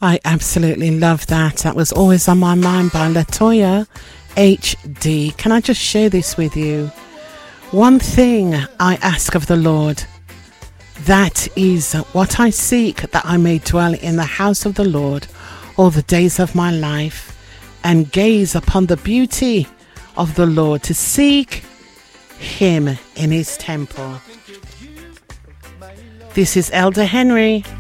I absolutely love that. That was Always on My Mind by Latoya HD. Can I just share this with you? One thing I ask of the Lord, that is what I seek, that I may dwell in the house of the Lord all the days of my life, and gaze upon the beauty of the Lord, to seek him in his temple. This is Elder Henry.